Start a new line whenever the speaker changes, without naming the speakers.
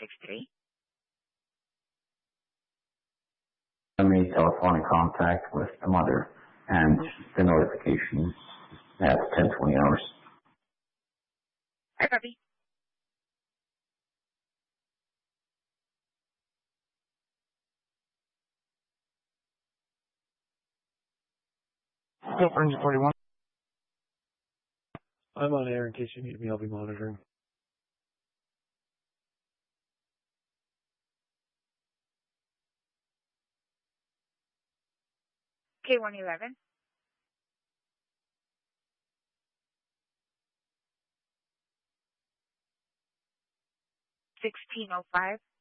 163.
I made telephonic contact with the mother and the notification at 10:20 hours.
Hi, Bobby.
Still Ranger 41.
I'm on air in case you need me. I'll be monitoring.
K111. 1605.